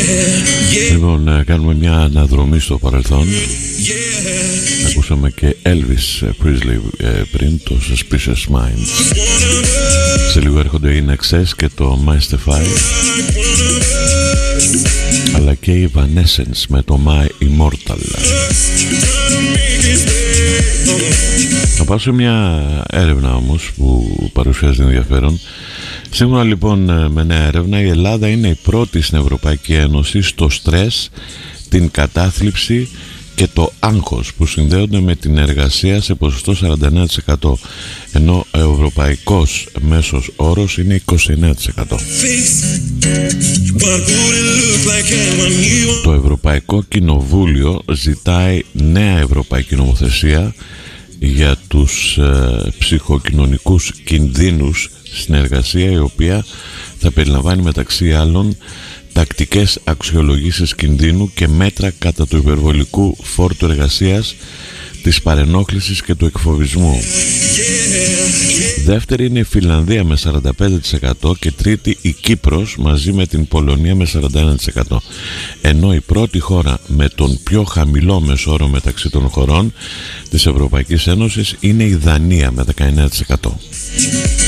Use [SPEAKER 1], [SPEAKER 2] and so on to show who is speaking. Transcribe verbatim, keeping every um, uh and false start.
[SPEAKER 1] Λοιπόν, κάνουμε μια αναδρομή στο παρελθόν. Ακούσαμε και Elvis Presley πριν, το Suspicious Minds. Σε λίγο έρχονται οι Excess και το Mystify, αλλά και η Evanescence με το My Immortal. Θα πάω σε μια έρευνα όμως που παρουσιάζει ενδιαφέρον. Σύμφωνα λοιπόν με νέα έρευνα, η Ελλάδα είναι η πρώτη στην Ευρωπαϊκή Ένωση στο στρες, την κατάθλιψη και το άγχος που συνδέονται με την εργασία σε ποσοστό σαράντα εννέα τοις εκατό, ενώ ο ευρωπαϊκός μέσος όρος είναι είκοσι εννέα τοις εκατό. Το Ευρωπαϊκό Κοινοβούλιο ζητάει νέα ευρωπαϊκή νομοθεσία για τους ε, ψυχοκοινωνικούς κινδύνους στην εργασία, η οποία θα περιλαμβάνει μεταξύ άλλων τακτικές αξιολογήσεις κινδύνου και μέτρα κατά του υπερβολικού φόρτου εργασίας, της παρενόχλησης και του εκφοβισμού. Δεύτερη είναι η Φινλανδία με σαράντα πέντε τοις εκατό και τρίτη η Κύπρος μαζί με την Πολωνία με σαράντα ένα τοις εκατό, ενώ η πρώτη χώρα με τον πιο χαμηλό μεσόρο μεταξύ των χωρών της Ευρωπαϊκής Ένωσης είναι η Δανία με δεκαεννέα τοις εκατό.